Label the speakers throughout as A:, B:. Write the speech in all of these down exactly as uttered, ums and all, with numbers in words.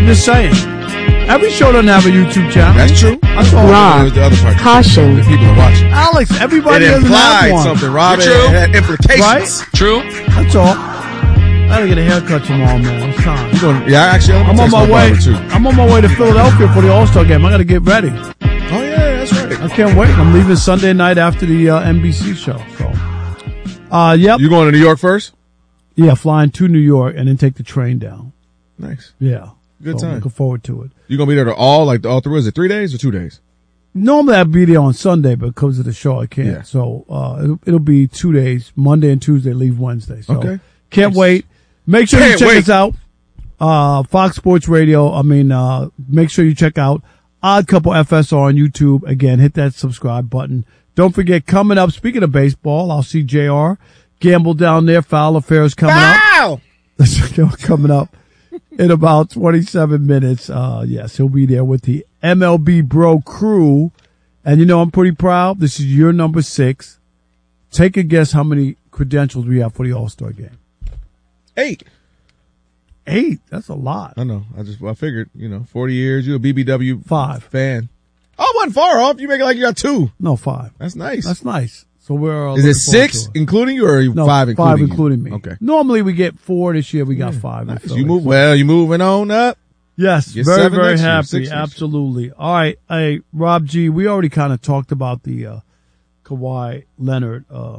A: I'm just saying. Every show doesn't have a YouTube channel.
B: That's true. That's all.
C: Rob,
B: the other part.
C: caution.
B: The people are watching.
A: Alex, everybody
B: It
A: doesn't have
B: implied
A: one.
B: something, Rob.
D: True.
B: It had implications.
A: Right?
D: True.
A: That's all. I gotta get a haircut tomorrow, man. It's time.
B: You going, yeah, actually, I'm,
A: I'm on my way.
B: Too.
A: I'm on my way to Philadelphia for the All-Star game. I gotta get ready.
B: Oh, yeah, that's right.
A: I can't wait. I'm leaving Sunday night after the uh, N B C show. So, uh, yep.
B: You going to New York first?
A: Yeah, flying to New York and then take the train down.
B: Nice.
A: Yeah.
B: Good
A: so
B: time.
A: Looking forward to it.
B: You going to be there to all, like, all through? Is it three days or two days?
A: Normally I'd be there on Sunday, but because of the show, I can't.
B: Yeah.
A: So, uh, it'll, it'll be two days, Monday and Tuesday, leave Wednesday. So,
B: Okay.
A: can't
B: Nice.
A: wait. Make sure
B: Can't
A: you check
B: wait.
A: us out. Uh, Fox Sports Radio. I mean, uh, make sure you check out Odd Couple F S R on YouTube. Again, hit that subscribe button. Don't forget, coming up, speaking of baseball, I'll see J R Gamble down there. Foul Affairs coming
B: Wow!
A: up. coming up in about twenty-seven minutes. Uh, yes, he'll be there with the M L B Bro crew. And you know, I'm pretty proud. This is year number six. Take a guess how many credentials we have for the All-Star game.
B: Eight.
A: Eight. That's a lot.
B: I know. I just, I figured, you know, forty years, you a B B W
A: Five.
B: fan. Oh, I wasn't far off. You make it like you got two.
A: No, five.
B: That's nice.
A: That's nice. So we're, uh,
B: Is it
A: looking forward
B: six
A: to it.
B: including you or are you
A: No,
B: five including
A: five
B: you?
A: including me.
B: Okay.
A: Normally we get four. This year we got five. in
B: Nice.
A: Philly.
B: You move, well, you moving on up.
A: Yes,
B: Get
A: very,
B: seven
A: very
B: next year,
A: happy.
B: six next year.
A: Absolutely. All right. Hey, Rob G, we already kind of talked about the uh, Kawhi Leonard uh,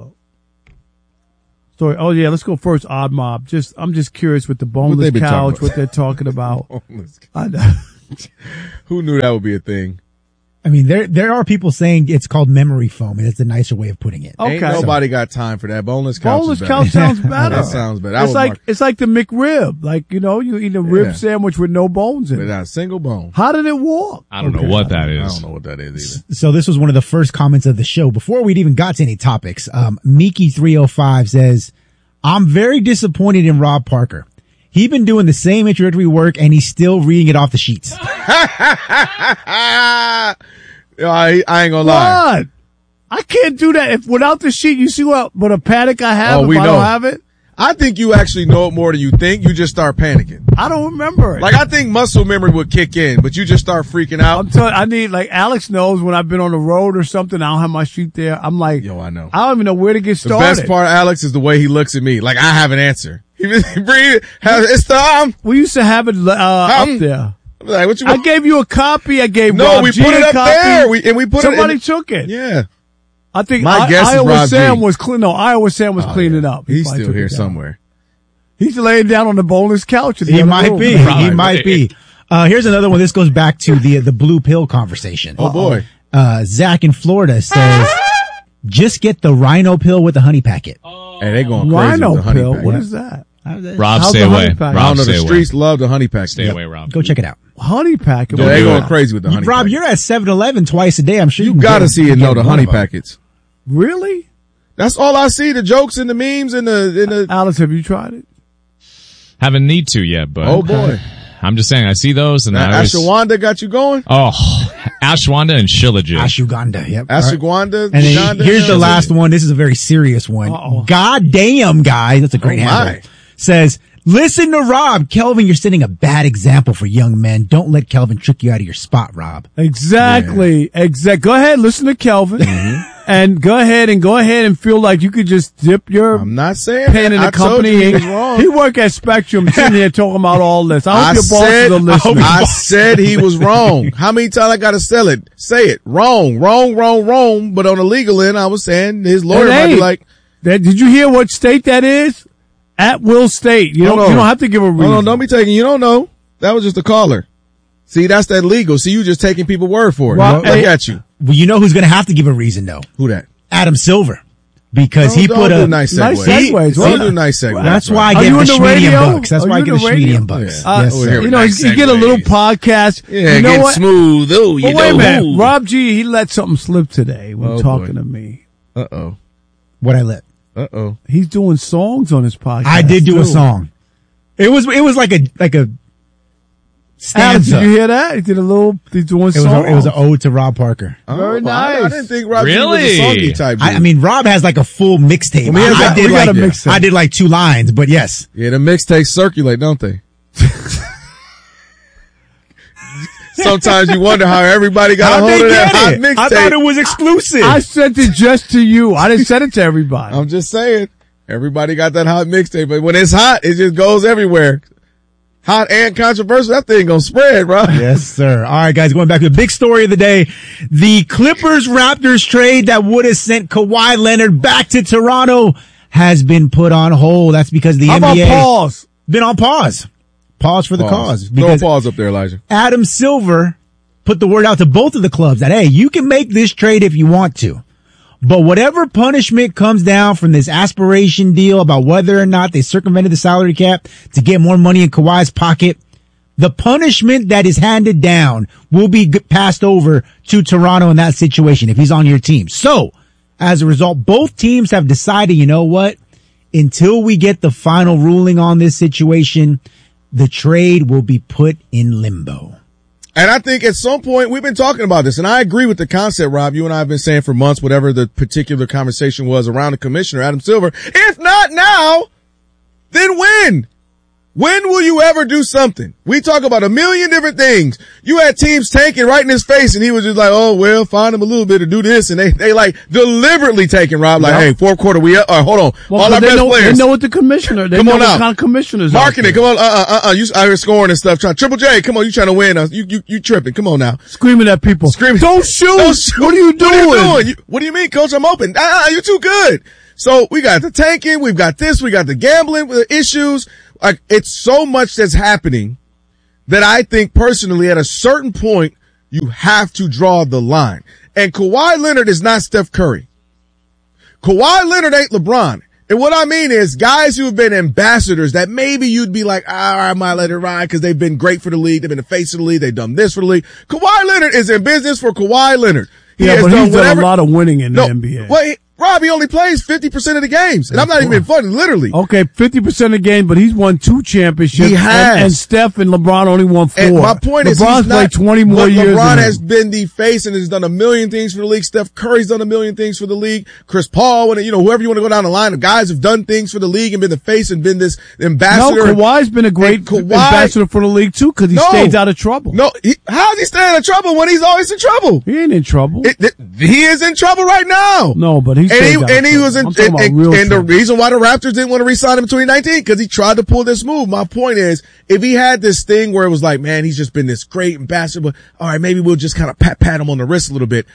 A: story. Oh, yeah, let's go first. Odd Mob. Just, I'm just curious with the
B: they
A: boneless
B: been talking
A: couch,
B: about?
A: what they're talking about.
B: Boneless.
A: I know.
B: Who knew that would be a thing?
E: I mean, there there are people saying it's called memory foam, and it's a nicer way of putting it.
A: Okay.
B: Ain't nobody got time for that. Boneless couch
A: Boneless
B: is better.
A: couch sounds better.
B: That sounds better. I
A: It's
B: would
A: like,
B: mark-
A: it's like the McRib. Like, you know, you eat a rib
B: Yeah.
A: sandwich with no bones in it.
B: without a single bone.
A: How did it walk?
D: I don't
A: Okay.
D: know what that
B: I
D: is.
B: don't know what that is either.
E: So this was one of the first comments of the show before we'd even got to any topics. Um, Miki three oh five says, I'm very disappointed in Rob Parker. He been doing the same introductory work and he's still reading it off the sheets.
B: Yo, I, I ain't gonna lie.
A: What? I can't do that. If without the sheet, you see what, what a panic I have
B: Oh,
A: if
B: we
A: I
B: know.
A: don't have it?
B: I think you actually know it more than you think. You just start panicking.
A: I don't remember it.
B: Like, I think muscle memory would kick in, but you just start freaking out.
A: I'm telling, I need, like, Alex knows when I've been on the road or something, I don't have my sheet there. I'm like,
B: Yo, I know.
A: I don't even know where to get
B: The
A: started.
B: best part, Alex, is the way he looks at me. Like, I have an answer. He breathe. It's time.
A: We used to have it, uh,
B: Um,
A: up there.
B: I'm like, what you
A: I
B: want?
A: gave you a copy. I gave
B: No,
A: Rob
B: we
A: G
B: put it
A: a
B: up
A: copy.
B: there. We, and we put
A: Somebody
B: it in.
A: took it.
B: Yeah.
A: I think
B: My
A: I,
B: guess is
A: Iowa
B: Rob
A: Sam
B: G.
A: was clean. No, Iowa Sam was cleaning up. He
B: He's
A: probably
B: still
A: took
B: here
A: it down.
B: somewhere.
A: He's laying down on the boneless couch. In the
E: He
A: other
E: might
A: room.
E: be. He
D: Probably.
E: might be. Uh, here's another one. This goes back to the the blue pill conversation.
B: Oh, boy.
E: Uh, Zach in Florida says, just get the rhino pill with the honey packet.
B: Hey, they going crazy
A: Rhino
B: with the honey
A: pill.
B: pack.
A: What is that?
D: Rob,
A: How's
D: stay
A: the
D: away.
A: honey pack?
B: I
D: Rob,
B: don't know.
D: stay
B: The
D: away.
B: streets love the honey pack.
D: Stay away, Rob.
E: Go check it out.
A: Honey packet.
B: Yeah, they
D: do
B: going
D: it.
B: crazy with the honey
E: Rob,
B: pack.
E: you're at seven eleven twice a day. I'm sure you,
B: You
E: can
B: gotta
E: get-
B: see and
E: get
B: know the
E: one
B: honey
E: of them.
B: packets.
A: Really?
B: That's all I see. The jokes and the memes and the, and the,
A: Alice, have you tried it?
D: Haven't need to yet, but
B: oh boy.
D: I'm just saying I see those and
B: Now,
D: I always,
B: Ashwanda got you going?
D: oh, Ashwanda and Shilajit.
E: Ashwagandha. Yep. All right.
B: Ashwanda?
E: And then
B: Uganda?
E: here's the last one. This is a very serious one.
A: Uh-oh.
E: God damn, guys. That's a great
B: Oh, my.
E: handle. Says, listen to Rob. Kelvin, you're setting a bad example for young men. Don't let Kelvin trick you out of your spot, Rob.
A: Exactly. Exact. Go ahead, listen to Kelvin, and go ahead and go ahead and feel like you could just dip your
B: I'm not saying
A: pen in
B: that.
A: the
B: I told
A: company.
B: you he
A: ink.
B: was wrong.
A: He work at Spectrum, sitting here talking about all this. I hope
B: I
A: your bosses
B: said,
A: are listening.
B: I said he was wrong. How many times I gotta sell it? Say it. Wrong, wrong, wrong, wrong. But on the legal end, I was saying his lawyer
A: It
B: might be
A: ain't.
B: like,
A: That, did you hear what state that is? At will state. You don't.
B: Hold on.
A: You don't have to give a reason.
B: oh no, don't be taking, you don't know. That was just a caller. See, that's that legal. See, you just taking people word for it.
A: Well,
B: Look
A: hey-
B: at you.
E: Well, you know who's going to have to give a reason, though?
B: Who that?
E: Adam Silver. Because
B: Don't-
E: he
B: don't
E: put
B: do
E: a
B: nice
A: Nice
B: segues.
A: segues.
B: Don't
A: Well,
B: do nice segues.
E: That's why I
A: Are
E: get
A: you
E: the
A: in the
E: Schmedium
A: radio?
E: bucks. That's
A: Are
E: why I
A: you
E: get
A: in
E: the
A: the radio?
E: Schmedium bucks.
B: Yeah.
A: Uh,
E: Yes,
B: over
E: sir.
B: here.
A: you know,
D: Nice
A: you get a little
D: segues.
A: podcast.
B: Yeah,
A: you know
B: get
A: what?
B: smooth. Oh, you
A: But wait a
B: know
A: minute.
B: who.
A: Rob G, he let something slip today when
B: Oh,
A: talking
B: boy.
A: to me.
B: Uh oh.
E: What I let.
B: Uh oh.
A: He's doing songs on his podcast.
E: I did do
A: too.
E: a song. It was, it was like a, like a
A: Alex,
E: stanza.
A: did you hear that? He did a little. He's doing
E: It was,
A: songs.
E: a, it was an ode to Rob Parker.
A: Very
B: well, I, I
A: nice.
B: didn't think Rob G was
D: Really?
B: a songy type.
E: I, I
B: dude.
E: mean, Rob has like a full mixtape.
B: Well, he has
E: I, I
B: that-
E: did
A: we got
E: like,
A: a mixtape.
E: I did like two lines, but yes.
B: yeah, the mixtapes circulate, don't they? Sometimes you wonder how everybody got
E: How'd
B: a hold
E: they
B: of that
E: get
B: hot
E: it?
B: mixtape.
E: I thought it was exclusive.
A: I sent it just to you. I didn't send it to everybody.
B: I'm just saying, everybody got that hot mixtape, but when it's hot, it just goes everywhere. Hot and controversial, that thing gonna spread, bro.
E: Yes, sir. All right, guys, going back to the big story of the day. The Clippers-Raptors trade that would have sent Kawhi Leonard back to Toronto has been put on hold. That's because the
A: How
E: N B A
A: about pause?
E: been on pause. Pause for the cause.
B: Throw a
E: Because
B: pause up there, Elijah.
E: Adam Silver put the word out to both of the clubs that, hey, you can make this trade if you want to. But whatever punishment comes down from this aspiration deal about whether or not they circumvented the salary cap to get more money in Kawhi's pocket, the punishment that is handed down will be g- passed over to Toronto in that situation if he's on your team. So, as a result, both teams have decided, you know what? Until we get the final ruling on this situation, the trade will be put in limbo.
B: And I think at some point we've been talking about this, and I agree with the concept, Rob. You and I have been saying for months, whatever the particular conversation was around the commissioner, Adam Silver. If not now, then when? When will you ever do something? We talk about a million different things. You had teams tanking right in his face, and he was just like, oh, well, find him a little bit to do this. And they, they like deliberately taking Rob, like,
A: Yep.
B: hey, fourth quarter, we up. All right, hold on.
A: Well,
B: All our
A: they
B: best
A: know,
B: players.
A: They know what the commissioner. They
B: Come
A: know
B: on
A: what
B: out.
A: kind of commissioners.
B: Marking
A: out
B: it. Come on. Uh, uh, uh, uh. You out here scoring and stuff. Trying. Triple J, come on. You trying to win. Uh, you, you, you tripping. Come on now.
A: Screaming at people.
B: Screaming.
A: Don't shoot.
B: Don't shoot.
A: What are you doing?
B: What are you doing? You, what do you mean, coach? I'm open. Ah, you're too good. So we got the tanking. We've got this. We got the gambling issues. Like, it's so much that's happening that I think personally at a certain point, you have to draw the line. And Kawhi Leonard is not Steph Curry. Kawhi Leonard ain't LeBron. And what I mean is guys who have been ambassadors that maybe you'd be like, ah, I might let it ride because they've been great for the league. They've been the face of the league. They've done this for the league. Kawhi Leonard is in business for Kawhi Leonard. He
A: Yeah,
B: has
A: but
B: done
A: he's done
B: whatever.
A: a lot of winning in
B: No,
A: the N B A.
B: Well, he, Rob, he only plays fifty percent of the games. And I'm not even funny, literally.
A: Okay, fifty percent of the game, but he's won two championships.
B: He has.
A: And, and Steph and LeBron only won four.
B: And my point is,
A: LeBron's
B: he's not,
A: played twenty more
B: but
A: years.
B: LeBron
A: than
B: has
A: him.
B: been the face and has done a million things for the league. Steph Curry's done a million things for the league. Chris Paul, and you know, whoever you want to go down the line of guys have done things for the league and been the face and been this
A: No,
B: ambassador.
A: Kawhi's been a great
B: And Kawhi-
A: ambassador for the league too because he
B: No.
A: stays out of trouble.
B: No, he, how is he staying out of trouble when he's always in trouble?
A: He ain't in trouble.
B: It, it, he is in trouble right now.
A: No, but he
B: and he,
A: stays out of
B: and he
A: trouble.
B: was in,
A: I'm talking
B: and,
A: about
B: and,
A: real
B: and the
A: trouble.
B: reason why the Raptors didn't want to re-sign him in twenty nineteen, because he tried to pull this move. My point is, if he had this thing where it was like, man, he's just been this great ambassador, but all right, maybe we'll just kind of pat, pat him on the wrist a little bit.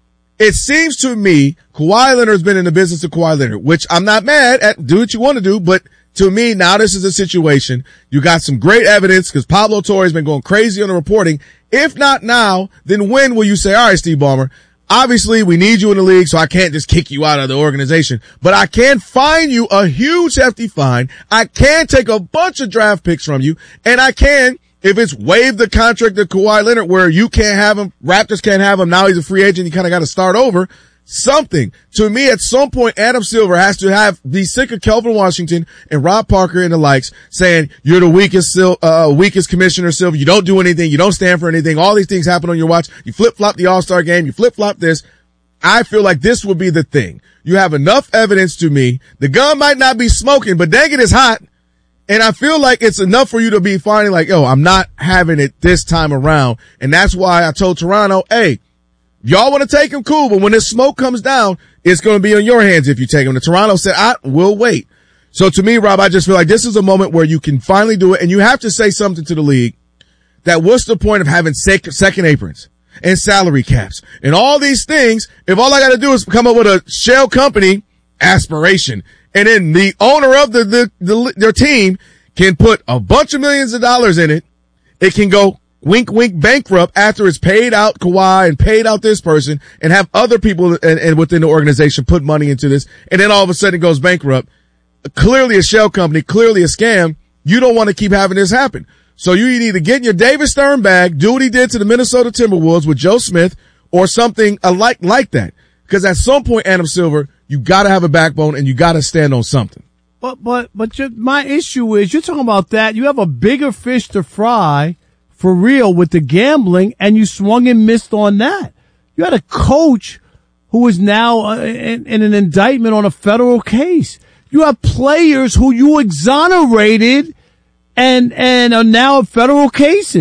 B: It seems to me, Kawhi Leonard's been in the business of Kawhi Leonard, which I'm not mad at. Do what you want to do, but to me, now this is a situation. You got some great evidence because Pablo Torre's been going crazy on the reporting. If not now, then when will you say, all right, Steve Ballmer, obviously we need you in the league, so I can't just kick you out of the organization, but I can fine you a huge hefty fine. I can take a bunch of draft picks from you, and I can, if it's waive the contract of Kawhi Leonard where you can't have him, Raptors can't have him, now he's a free agent, you kind of got to start over. Something. To me, at some point, Adam Silver has to have be sick of Kelvin Washington and Rob Parker and the likes saying, you're the weakest, uh, weakest commissioner, Silver. You don't do anything. You don't stand for anything. All these things happen on your watch. You flip-flop the All-Star game. You flip-flop this. I feel like this will be the thing. You have enough evidence to me. The gun might not be smoking, but dang it, it's hot. And I feel like it's enough for you to be finding like, oh, I'm not having it this time around. And that's why I told Toronto, hey, y'all want to take him, cool, but when this smoke comes down, it's going to be on your hands if you take him. The Toronto said, I will wait. So to me, Rob, I just feel like this is a moment where you can finally do it, and you have to say something to the league that what's the point of having sec- second aprons and salary caps and all these things if all I got to do is come up with a shell company aspiration, and then the owner of the, the, the their team can put a bunch of millions of dollars in it. It can go wink, wink, bankrupt after it's paid out Kawhi and paid out this person and have other people and, and within the organization put money into this. And then all of a sudden it goes bankrupt. Clearly a shell company, clearly a scam. You don't want to keep having this happen. So you either get in your David Stern bag, do what he did to the Minnesota Timberwolves with Joe Smith or something alike like that. Because at some point, Adam Silver, you got to have a backbone and you got to stand on something.
A: But, but, but your, my issue is you're talking about that. You have a bigger fish to fry for real with the gambling, and you swung and missed on that. You had a coach who is now uh, in, in an indictment on a federal case. You have players who you exonerated and, and are now in federal cases.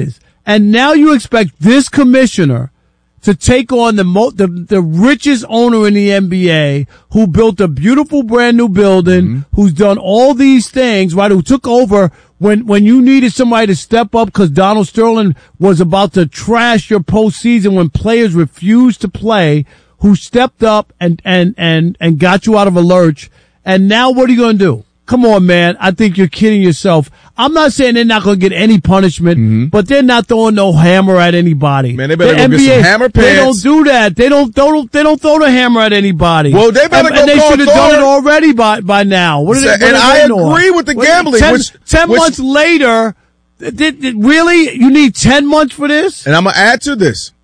A: And now you expect this commissioner to take on the mo- the, the richest owner in the N B A, who built a beautiful brand new building, mm-hmm. who's done all these things, right? Who took over when, when you needed somebody to step up because Donald Sterling was about to trash your postseason when players refused to play, who stepped up and, and, and, and got you out of a lurch. And now what are you going to do? Come on, man. I think you're kidding yourself. I'm not saying they're not going to get any punishment, mm-hmm. but they're not throwing no hammer at anybody.
B: Man, they better
A: the
B: go
A: N B A,
B: get some hammer pants.
A: They don't do that. They don't, don't, they don't throw the hammer at anybody.
B: Well, they better
A: and,
B: go
A: and they
B: call
A: should have
B: Thor.
A: done it already by, by now. What are they, what
B: and
A: are
B: I
A: they
B: agree
A: doing?
B: with the
A: What,
B: gambling.
A: Ten,
B: which,
A: ten
B: which,
A: months later, did, did, really? You need ten months for this?
B: And I'm going to add to this.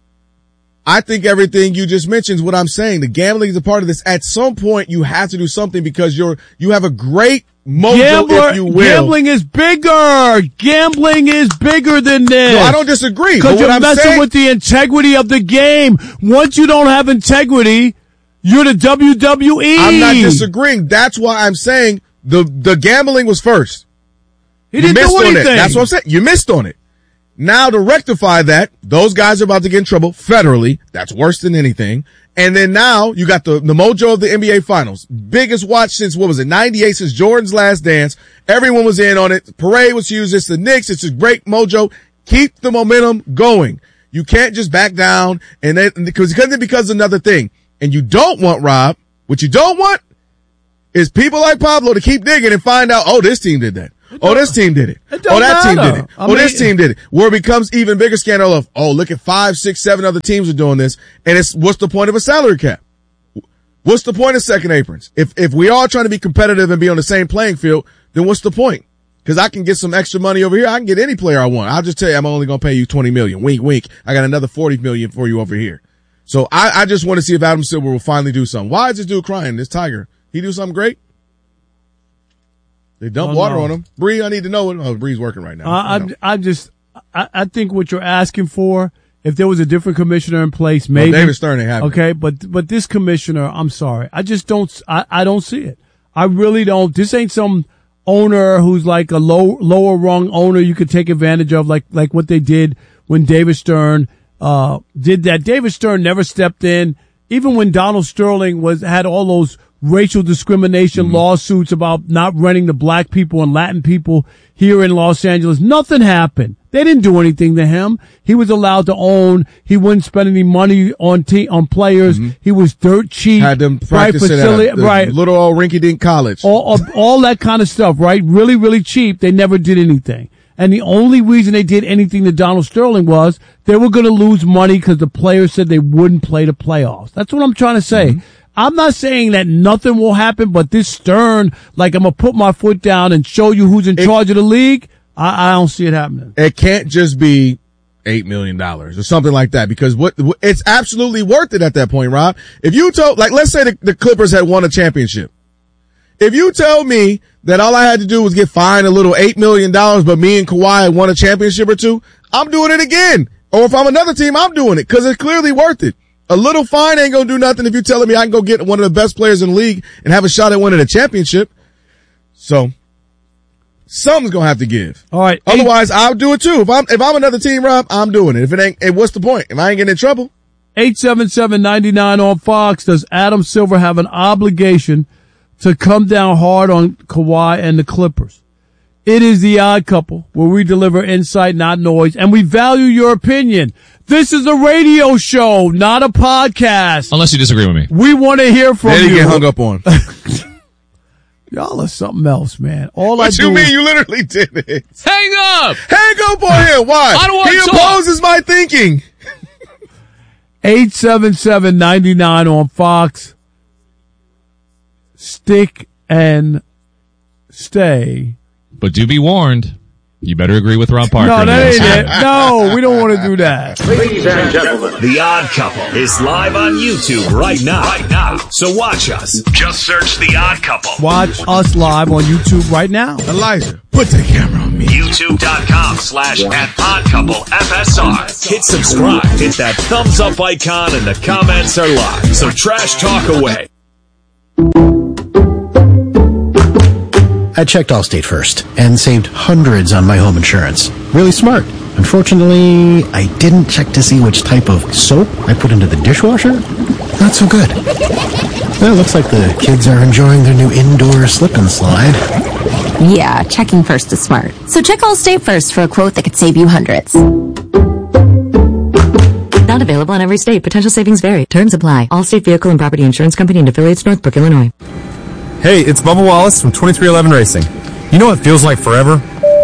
B: I think everything you just mentioned is what I'm saying. The gambling is a part of this. At some point, you have to do something because you're, you have a great mojo,
A: Gambler,
B: if you will.
A: Gambling is bigger. Gambling is bigger than this.
B: No, I don't disagree.
A: Because you're
B: I'm
A: messing
B: saying,
A: with the integrity of the game. Once you don't have integrity, you're the W W E.
B: I'm not disagreeing. That's why I'm saying the, the gambling was first.
A: He
B: you
A: didn't
B: missed
A: do
B: on
A: anything.
B: it. That's what I'm saying. You missed on it. Now to rectify that, those guys are about to get in trouble federally. That's worse than anything. And then now you got the, the mojo of the N B A finals. Biggest watch since, what was it, ninety-eight, since Jordan's last dance. Everyone was in on it. Parade was huge. It's the Knicks. It's a great mojo. Keep the momentum going. You can't just back down and then, because, because it becomes another thing. And you don't want, Rob, what you don't want is people like Pablo to keep digging and find out, oh, this team did that. Oh, this team did it.
A: it
B: oh, that
A: matter.
B: team did it.
A: I
B: oh,
A: mean,
B: this team did it. Where it becomes even bigger scandal of, oh, look at five, six, seven other teams are doing this. And it's, what's the point of a salary cap? What's the point of second aprons? If, if we are trying to be competitive and be on the same playing field, then what's the point? Cause I can get some extra money over here. I can get any player I want. I'll just tell you, I'm only going to pay you twenty million. Wink, wink. I got another forty million for you over here. So I, I just want to see if Adam Silver will finally do something. Why is this dude crying? This Tiger. He do something great? They dump
A: oh,
B: water
A: no.
B: on him. Bree, I need to know it. Oh, Bree's working right now.
A: Uh, I, I just, I, I think what you're asking for, if there was a different commissioner in place, maybe.
B: Well, David Stern ain't having
A: Okay, but, but this commissioner, I'm sorry. I just don't, I, I don't see it. I really don't. This ain't some owner who's like a low, lower rung owner you could take advantage of, like, like what they did when David Stern, uh, did that. David Stern never stepped in. Even when Donald Sterling was, had all those racial discrimination mm-hmm. lawsuits about not renting to black people and Latin people here in Los Angeles. Nothing happened. They didn't do anything to him. He was allowed to own. He wouldn't spend any money on te- on players. Mm-hmm. He was dirt cheap.
B: Had them
A: right,
B: practicing
A: facility,
B: at a,
A: right.
B: little old rinky-dink college.
A: All, all, all that kind of stuff, right? Really, really cheap. They never did anything. And the only reason they did anything to Donald Sterling was they were going to lose money because the players said they wouldn't play the playoffs. That's what I'm trying to say. Mm-hmm. I'm not saying that nothing will happen, but this Stern, like I'm going to put my foot down and show you who's in it, charge of the league, I, I don't see it happening.
B: It can't just be eight million dollars or something like that because what, it's absolutely worth it at that point, Rob. If you told, like, let's say the, the Clippers had won a championship. If you tell me that all I had to do was get fined a little eight million dollars, but me and Kawhi had won a championship or two, I'm doing it again. Or if I'm another team, I'm doing it because it's clearly worth it. A little fine ain't gonna do nothing if you're telling me I can go get one of the best players in the league and have a shot at winning a championship. So something's gonna have to give.
A: All right.
B: Otherwise, eight, I'll do it too. If I'm if I'm another team, Rob, I'm doing it. If it ain't, hey, what's the point? If I ain't getting in trouble?
A: eight seven seven, nine nine on Fox. Does Adam Silver have an obligation to come down hard on Kawhi and the Clippers? It is The Odd Couple, where we deliver insight, not noise, and we value your opinion. This is a radio show, not a podcast.
D: Unless you disagree with me.
A: We want to hear from
B: then
A: you.
B: you get hung up on.
A: Y'all are something else, man. All
B: what
A: I do
B: you mean?
A: is,
B: You literally did it.
D: Hang up!
B: Hang up on him. Why?
D: I don't want
B: he
D: to talk.
B: opposes my thinking.
A: eight seven seven, nine nine on Fox. Stick and stay.
D: But do be warned, you better agree with Rob Parker.
A: No, that ain't it. No, we don't want to do that.
C: Ladies and gentlemen, The Odd Couple is live on YouTube right now. Right now. So watch us. Just search The Odd Couple.
A: Watch us live on YouTube right now.
B: Elijah, put the camera on me.
C: YouTube.com slash at Odd Couple F S R. Hit subscribe. Hit that thumbs up icon and the comments are live. So trash talk away.
F: I checked Allstate first and saved hundreds on my home insurance. Really smart. Unfortunately, I didn't check to see which type of soap I put into the dishwasher. Not so good. Well, it looks like the kids are enjoying their new indoor slip and slide.
G: Yeah, checking first is smart. So check Allstate first for a quote that could save you hundreds. Not available in every state. Potential savings vary. Terms apply. Allstate Vehicle and Property Insurance Company and affiliates, Northbrook, Illinois.
H: Hey, it's Bubba Wallace from twenty-three eleven Racing. You know what feels like forever?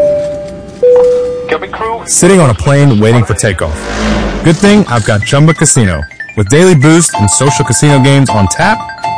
H: Sitting on a plane waiting for takeoff. Good thing I've got Chumba Casino. With daily boost and social casino games on tap,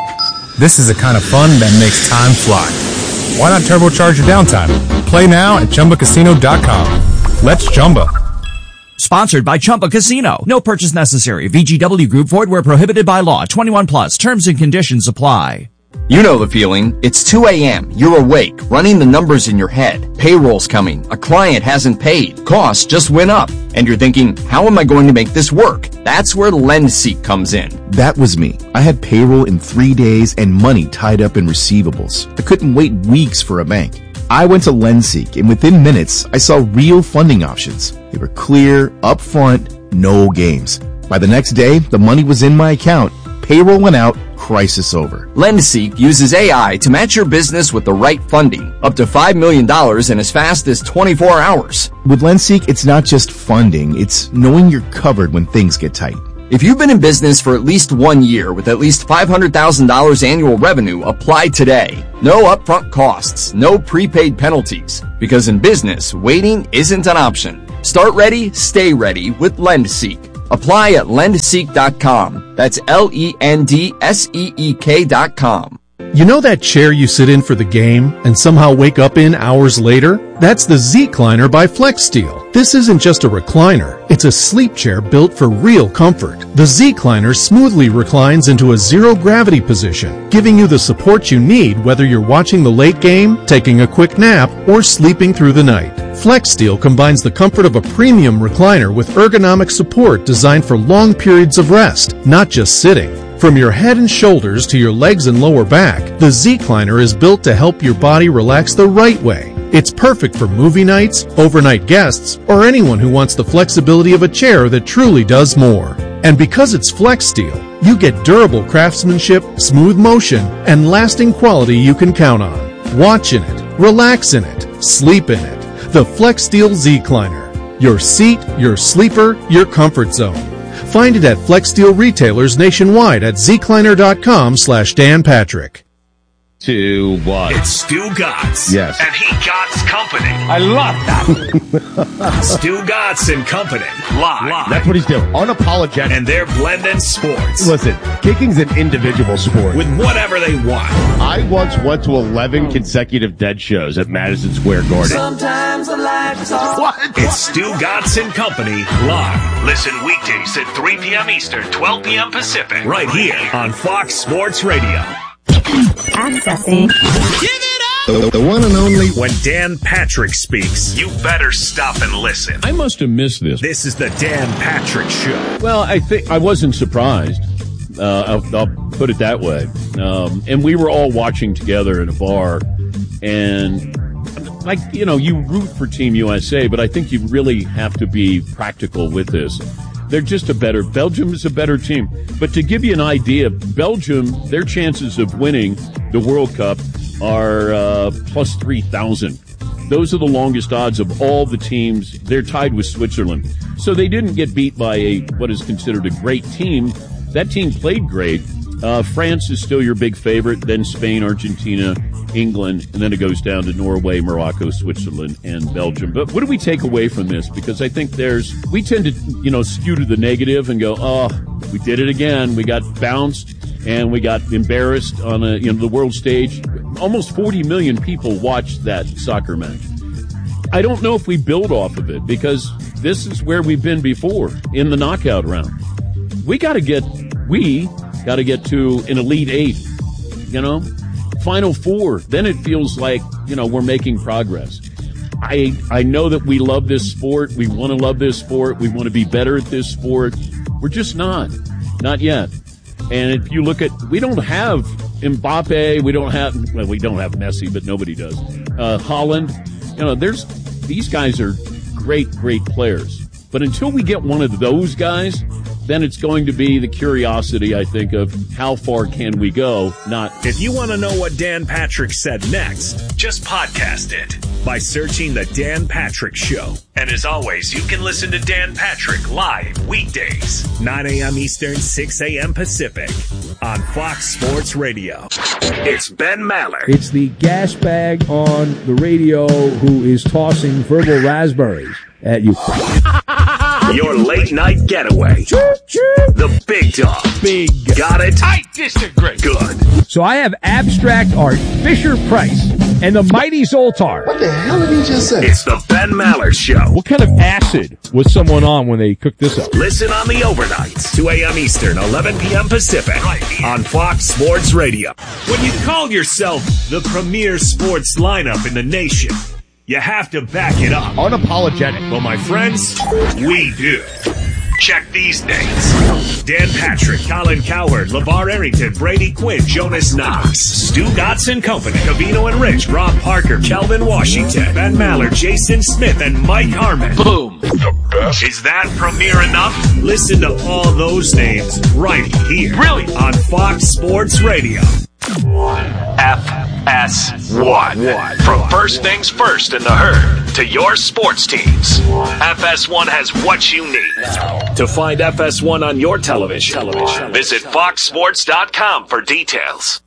H: this is the kind of fun that makes time fly. Why not turbocharge your downtime? Play now at Chumba Casino dot com. Let's Chumba.
I: Sponsored by Chumba Casino. No purchase necessary. V G W Group. Void where prohibited by law. twenty-one plus. Terms and conditions apply.
J: You know the feeling. It's two a.m. You're awake, running the numbers in your head. Payroll's coming. A client hasn't paid. Costs just went up. And you're thinking, how am I going to make this work? That's where LendSeek comes in.
K: That was me. I had payroll in three days and money tied up in receivables. I couldn't wait weeks for a bank. I went to LendSeek, and within minutes, I saw real funding options. They were clear, upfront, no games. By the next day, the money was in my account. Payroll went out, crisis over.
J: LendSeek uses A I to match your business with the right funding, up to five million dollars in as fast as twenty-four hours.
K: With LendSeek, it's not just funding, it's knowing you're covered when things get tight.
J: If you've been in business for at least one year with at least five hundred thousand dollars annual revenue, apply today. No upfront costs, no prepaid penalties. Because in business, waiting isn't an option. Start ready, stay ready with LendSeek. Apply at lendseek dot com. That's L E N D S E E K dot com.
L: You know that chair you sit in for the game and somehow wake up in hours later? That's the Z-Cliner by FlexSteel. This isn't just a recliner. It's a sleep chair built for real comfort. The Z-Cliner smoothly reclines into a zero-gravity position, giving you the support you need whether you're watching the late game, taking a quick nap, or sleeping through the night. FlexSteel combines the comfort of a premium recliner with ergonomic support designed for long periods of rest, not just sitting. From your head and shoulders to your legs and lower back, the Z-Cliner is built to help your body relax the right way. It's perfect for movie nights, overnight guests, or anyone who wants the flexibility of a chair that truly does more. And because it's FlexSteel, you get durable craftsmanship, smooth motion, and lasting quality you can count on. Watch in it, relax in it, sleep in it. The FlexSteel Z-Cliner. Your seat, your sleeper, your comfort zone. Find it at FlexSteel retailers nationwide at zcliner.com slash Dan Patrick.
C: To what? It's Stu Gotts.
M: Yes.
C: And he Gotts Company.
M: I love that.
C: Stu Gotts and Company. Live. Live.
M: That's what he's doing. Unapologetic.
C: And they're blending sports.
M: Listen, kicking's an individual sport.
C: With whatever they want.
M: I once went to eleven consecutive dead shows at Madison Square Garden.
C: Sometimes the lights off. What? It's Stu Gotts and Company. Live. Listen weekdays at three p.m. Eastern, twelve p.m. Pacific. Right here on Fox Sports Radio.
G: Accessing.
C: Give it up!
M: The, the one and only.
C: When Dan Patrick speaks, you better stop and listen.
N: I must have missed this.
C: This is the Dan Patrick Show.
N: Well, I think I wasn't surprised. Uh, I'll, I'll put it that way. Um, and we were all watching together in a bar, and like, you know, you root for Team U S A, but I think you really have to be practical with this. They're just a better, Belgium is a better team. But to give you an idea, Belgium, their chances of winning the World Cup are uh, plus three thousand. Those are the longest odds of all the teams. They're tied with Switzerland. So they didn't get beat by a what is considered a great team. That team played great. Uh, France is still your big favorite, then Spain, Argentina, England, and then it goes down to Norway, Morocco, Switzerland, and Belgium. But what do we take away from this? Because I think there's, we tend to, you know, skew to the negative and go, oh, we did it again. We got bounced and we got embarrassed on a, you know, the world stage. Almost forty million people watched that soccer match. I don't know if we build off of it because this is where we've been before in the knockout round. We got to get, we got to get to an Elite Eight, you know, Final Four. Then it feels like, you know, we're making progress. I I know that we love this sport. We want to love this sport. We want to be better at this sport. We're just not. Not yet. And if you look at, we don't have Mbappe. We don't have, well, we don't have Messi, but nobody does. Uh, Holland. You know, there's, these guys are great, great players. But until we get one of those guys, then it's going to be the curiosity, I think, of how far can we go, not...
C: If you want to know what Dan Patrick said next, just podcast it by searching The Dan Patrick Show. And as always, you can listen to Dan Patrick live weekdays, nine a.m. Eastern, six a.m. Pacific, on Fox Sports Radio. It's Ben Maller.
O: It's the gas bag on the radio who is tossing verbal raspberries at you.
C: Your late night getaway. The big dog.
O: Big.
C: Got it?
O: I disagree.
C: Good.
O: So I have abstract art, Fisher Price, and the mighty Zoltar.
C: What the hell did he just say? It's the Ben Maller Show.
O: What kind of acid was someone on when they cooked this up?
C: Listen on the overnights, two a.m. Eastern, eleven p.m. Pacific, right here on Fox Sports Radio. When you call yourself the premier sports lineup in the nation, you have to back it up.
M: Unapologetic.
C: Well, my friends, we do. Check these names. Dan Patrick, Colin Cowherd, LeVar Arrington, Brady Quinn, Jonas Knox, Stu Gotts Company, Covino and Rich, Rob Parker, Kelvin Washington, Ben Maller, Jason Smith, and Mike Harmon. Boom. The best. Is that premiere enough? Listen to all those names right here. Really? On Fox Sports Radio. F S one. From first things first in the herd to your sports teams, F S one has what you need. To find F S one on your television, television. Visit fox sports dot com for details.